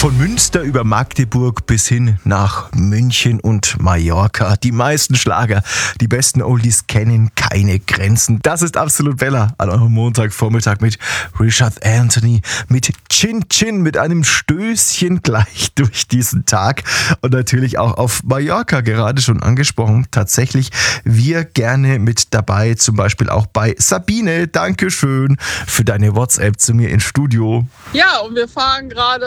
Von Münster über Magdeburg bis hin nach München und Mallorca. Die meisten Schlager, die besten Oldies kennen keine Grenzen. Das ist Absolut Bella an eurem Montagvormittag mit Richard Anthony, mit Chin Chin, mit einem Stößchen gleich durch diesen Tag. Und natürlich auch auf Mallorca, gerade schon angesprochen. Tatsächlich wir gerne mit dabei, zum Beispiel auch bei Sabine. Dankeschön für deine WhatsApp zu mir ins Studio. Ja, und wir fahren gerade